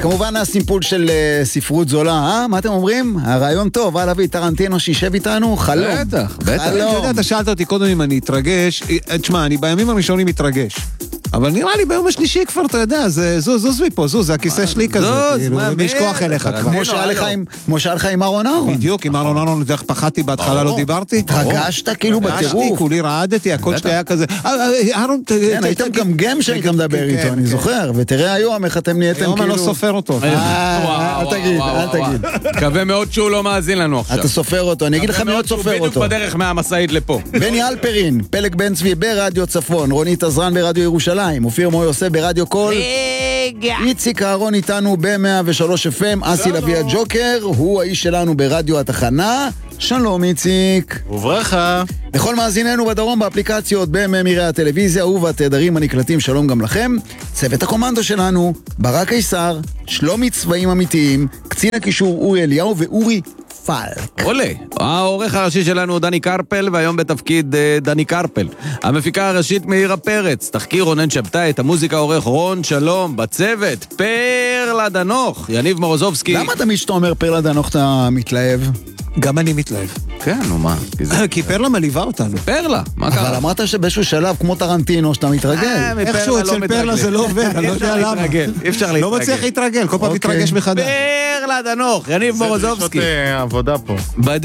כמובן הסימפול של ספרות זולה, מה אתם אומרים? הרעיון טוב, להביא טרנטינו שישב איתנו, חלום. בטח, בטח. אתה יודע, אתה שאלת אותי קודם אם אני אתרגש, תשמע, אני בימים הראשונים מתרגש. אבל נראה לי ביום השלישי כבר, אתה יודע, זוז מפה, זה הכיסא שלי כזה. מי שכוח אליך כבר. כמו שהיה לך עם אהרון אהרון. בדיוק, עם אהרון אהרון, דרך פחדתי, בהתחלה לא דיברתי. התרגשת כאילו בטירוף. כולי רעדתי, הקול שלי היה כזה. אהרון, כן, הייתם גם גם שהיית מדבר איתו, אני זוכר. ותראה היום איך אתם נהייתם כאילו... היום אני לא סופר אותו. אל תגיד. מקווה מאוד שהוא לא מאזין לנו עכשיו. אתה סופר אותו, אני אגיד לך מאוד סופר אותו. בדיוק בדרך מהמסעית לפה. בני אלפרין, פלג בן צבי ברדיו צפון, רונית עזרן ברדיו ירושלים, אופיר מוי עושה ברדיו קול, איציק אהרון איתנו ב-103 FM, אסי לוי הג'וקר, הוא האיש שלנו ברדיו התחנה. שלום איציק. וברכה. לכל מאזיננו בדרום באפליקציות, בממירי הטלוויזיה ובתדרים הנקלטים, שלום גם לכם. צוות הקומנדו שלנו, ברק קיסר, שלומי צבעים אמיתיים, קצין הקישור אורי אליהו ואורי פלק. עולה, העורך הראשי שלנו דני קרפל, והיום בתפקיד דני קרפל. המפיקה הראשית מאירה פרץ, תחקיר רונן שבתאי, את המוזיקה עורך רון שלום, בצוות פרלה דנוך, יניב מורוזובסקי. למה תמיד שאתה אומר פרלה דנוך אתה מתלהב? גם אני מתלהב. כן, נו מה? כי פרלה מליווה אותנו. פרלה, מה קרה? אבל אמרת שבאיזשהו שלב, כמו טרנטינו, שאתה מתרגל. איכשהו אצל פרלה זה לא עובד, אני לא יודע למה. אפשר להתרגל. לא מצליח להתרגל, כל פעם מתרגש מחדש. פרלה דנוך, יניב מורוזובסקי. יש עוד עבודה פה.